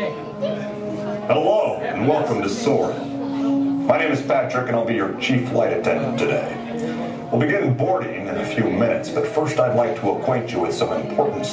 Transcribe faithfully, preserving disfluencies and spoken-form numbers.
Hello, and welcome to Soarin'. My name is Patrick, and I'll be your chief flight attendant today. We'll begin boarding in a few minutes, but first I'd like to acquaint you with some important